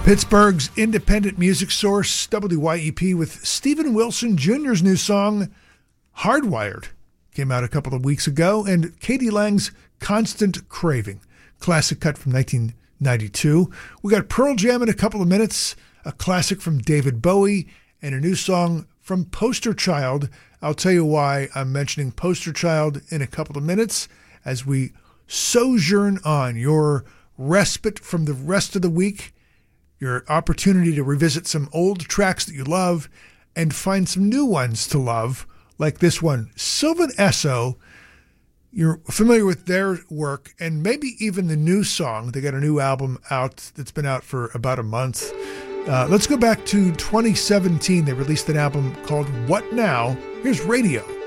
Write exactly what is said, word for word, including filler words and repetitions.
Pittsburgh's independent music source, W Y E P, with Steven Wilson Junior's new song, Hardwired, came out a couple of weeks ago, and Katie Lang's Constant Craving, classic cut from nineteen ninety-two. We got Pearl Jam in a couple of minutes, a classic from David Bowie, and a new song from Poster Child. I'll tell you why I'm mentioning Poster Child in a couple of minutes as we sojourn on your respite from the rest of the week, your opportunity to revisit some old tracks that you love and find some new ones to love, like this one, Sylvan Esso. You're familiar with their work and maybe even the new song. They got a new album out that's been out for about a month. Uh, let's go back to twenty seventeen. They released an album called What Now? Here's Radio.